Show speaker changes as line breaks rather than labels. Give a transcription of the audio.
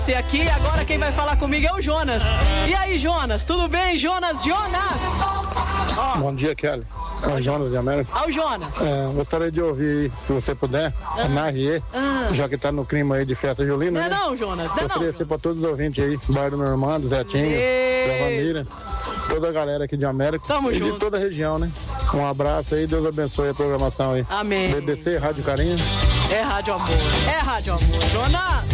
Aqui, agora quem vai falar comigo é o Jonas. E aí, Jonas? Tudo bem, Jonas? Ó.
Bom dia, Kelly. É o Jonas de América.
Ah, o Jonas.
Gostaria de ouvir, se você puder, a Narriê, já que tá no clima aí de festa julina.
Não, Jonas.
Gostaria de ser para todos os ouvintes aí, Bairro do Normando, Zetinho, Vanira, toda a galera aqui de América.
Tamo
e
junto.
de toda a região, né? Um abraço aí, Deus abençoe a programação aí.
Amém.
BBC, Rádio Carinho.
É Rádio Amor. Jonas.